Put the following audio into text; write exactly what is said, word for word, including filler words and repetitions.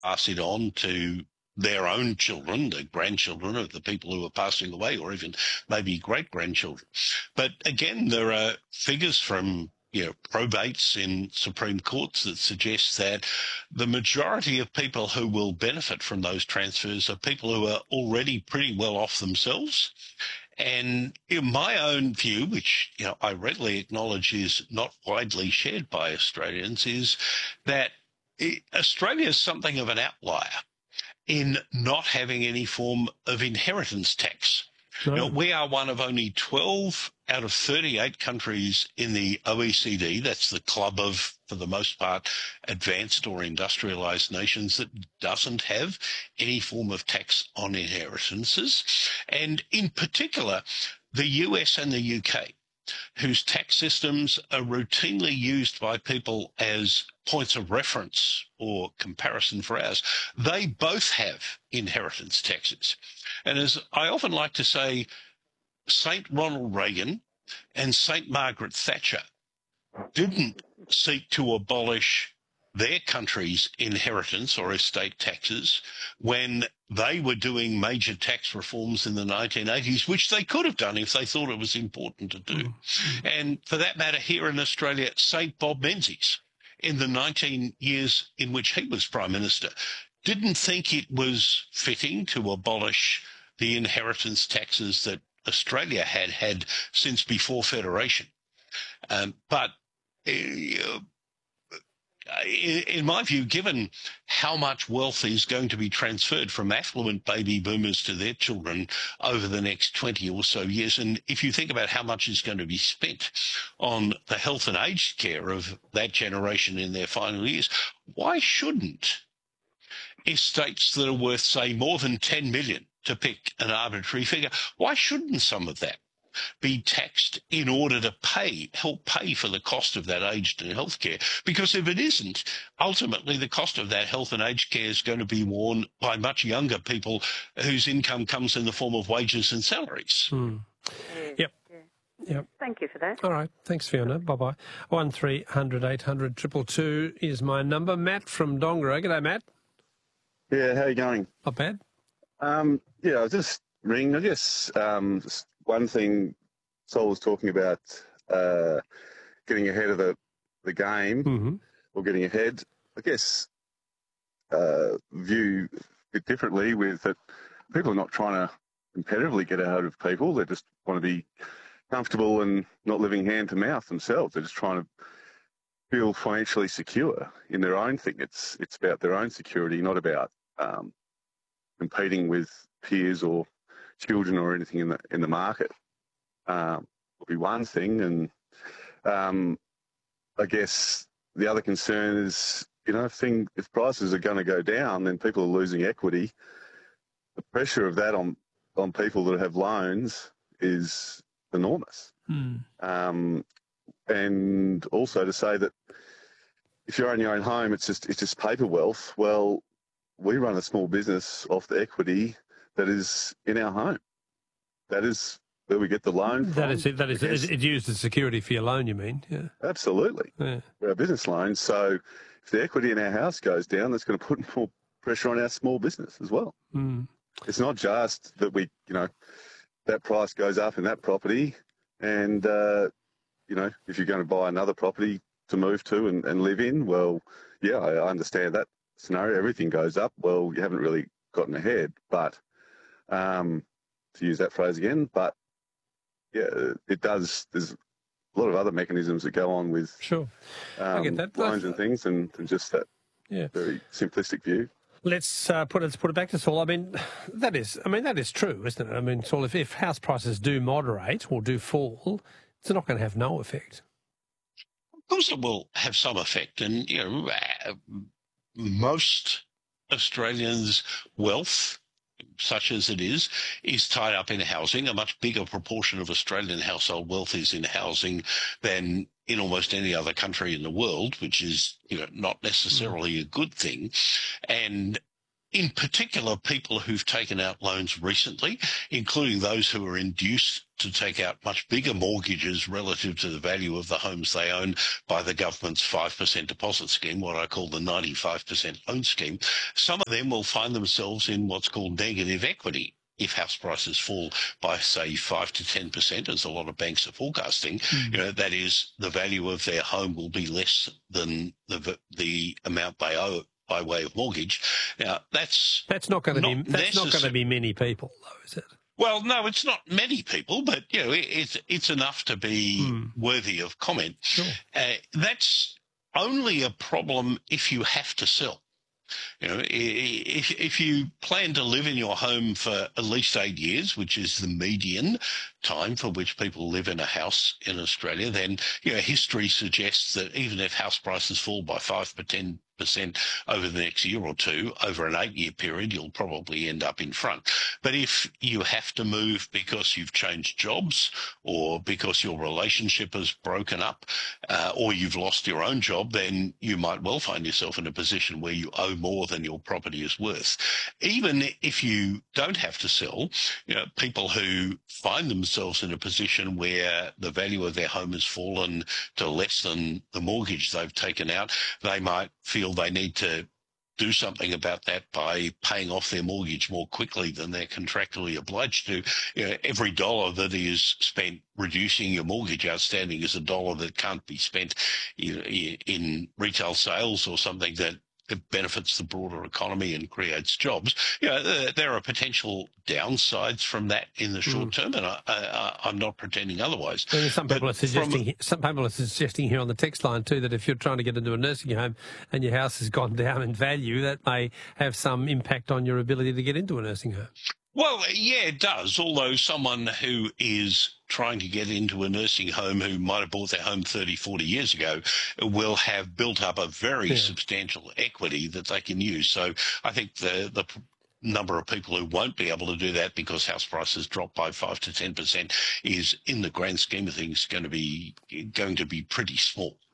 pass it on to their own children, the grandchildren of the people who are passing away, or even maybe great-grandchildren. But again, there are figures from you know, probates in Supreme Courts that suggest that the majority of people who will benefit from those transfers are people who are already pretty well off themselves. And in my own view, which you know I readily acknowledge is not widely shared by Australians, is that Australia is something of an outlier in not having any form of inheritance tax. No. Now, we are one of only twelve out of thirty-eight countries in the O E C D, that's the club of, for the most part, advanced or industrialized nations, that doesn't have any form of tax on inheritances. And in particular, the U S and the U K, whose tax systems are routinely used by people as points of reference or comparison for ours, they both have inheritance taxes. And as I often like to say, Saint Ronald Reagan and Saint Margaret Thatcher didn't seek to abolish their country's inheritance or estate taxes when they were doing major tax reforms in the nineteen eighties, which they could have done if they thought it was important to do. Mm-hmm. And for that matter, here in Australia, Saint Bob Menzies, in the nineteen years in which he was Prime Minister, didn't think it was fitting to abolish the inheritance taxes that Australia had had since before Federation. Um, but uh, in my view, given how much wealth is going to be transferred from affluent baby boomers to their children over the next twenty or so years, and if you think about how much is going to be spent on the health and aged care of that generation in their final years, why shouldn't estates that are worth, say, more than ten million, to pick an arbitrary figure, why shouldn't some of that be taxed in order to pay, help pay for the cost of that aged and health care? Because if it isn't, ultimately the cost of that health and aged care is going to be borne by much younger people whose income comes in the form of wages and salaries. Hmm. Yep. Yep. Thank you for that. All right. Thanks, Fiona. Bye-bye. one three hundred eight hundred two two two is my number. Matt from Dongara. G'day, Matt. Yeah, how are you going? Not bad. Um, yeah, I was just ringing. I guess um, just one thing Sol was talking about, uh, getting ahead of the, the game, mm-hmm. or getting ahead. I guess uh, view it differently with that people are not trying to competitively get ahead of people. They just want to be comfortable and not living hand to mouth themselves. They're just trying to feel financially secure in their own thing. It's it's about their own security, not about um, competing with peers or children or anything in the in the market. Um, will be one thing, and um, I guess the other concern is, you know, if thing if prices are going to go down, then people are losing equity. The pressure of that on on people that have loans is enormous. Hmm. Um, and also to say that if you own your own home, it's just it's just paper wealth. Well, we run a small business off the equity that is in our home. That is where we get the loan from. That is it. That is it. It's used as security for your loan, you mean? Yeah. Absolutely. Yeah. Our business loan. So if the equity in our house goes down, that's going to put more pressure on our small business as well. Mm. It's not just that we, you know, that price goes up in that property, and uh, you know, if you're going to buy another property to move to and, and live in, well, yeah, I understand that scenario. Everything goes up. Well, you haven't really gotten ahead, but um, to use that phrase again, but yeah, it does. There's a lot of other mechanisms that go on with sure. um, I get that. loans and things, and, and just that yeah. very simplistic view. Let's uh, put it. Let's put it back to Saul. I mean, that is. I mean, that is true, isn't it? I mean, Saul, if, if house prices do moderate or do fall, it's not going to have no effect. Of course, it will have some effect, and you know, uh, most Australians' wealth, such as it is, is tied up in housing. A much bigger proportion of Australian household wealth is in housing than in almost any other country in the world, which is, you know, not necessarily a good thing. And in particular, people who've taken out loans recently, including those who are induced to take out much bigger mortgages relative to the value of the homes they own by the government's five percent deposit scheme, what I call the ninety-five percent loan scheme, some of them will find themselves in what's called negative equity. If house prices fall by, say, five to ten percent, as a lot of banks are forecasting, mm. you know, that is, the value of their home will be less than the the amount they owe by way of mortgage. Now, that's that's not going to be that's not going to be many people, though, is it? Well, no, it's not many people, but you know, it, it's it's enough to be mm. worthy of comment. Sure. Uh, that's only a problem if you have to sell. You know, if if you plan to live in your home for at least eight years, which is the median time for which people live in a house in Australia, then you know history suggests that even if house prices fall by five to ten percent over the next year or two, over an eight-year period, you'll probably end up in front. But if you have to move because you've changed jobs, or because your relationship has broken up, uh, or you've lost your own job, then you might well find yourself in a position where you owe more than your property is worth. Even if you don't have to sell, you know, people who find themselves in a position where the value of their home has fallen to less than the mortgage they've taken out, they might feel they need to do something about that by paying off their mortgage more quickly than they're contractually obliged to. You know, every dollar that is spent reducing your mortgage outstanding is a dollar that can't be spent in, in retail sales or something that it benefits the broader economy and creates jobs. You know, there, there are potential downsides from that in the short mm. term, and I, I, I'm not pretending otherwise. And some people but are suggesting from, some people are suggesting here on the text line too that if you're trying to get into a nursing home and your house has gone down in value, that may have some impact on your ability to get into a nursing home. Well, yeah, it does, although someone who is trying to get into a nursing home who might have bought their home thirty, forty years ago will have built up a very yeah. substantial equity that they can use. So I think the the number of people who won't be able to do that because house prices drop by five to ten percent is, in the grand scheme of things, going to be going to be pretty small.